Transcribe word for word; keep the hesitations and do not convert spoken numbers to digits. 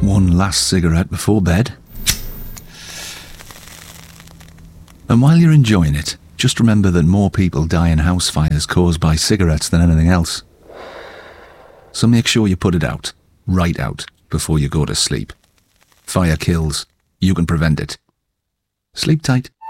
One last cigarette before bed. And while you're enjoying it, just remember that more people die in house fires caused by cigarettes than anything else. So make sure you put it out, right out, before you go to sleep. Fire kills. You can prevent it. Sleep tight.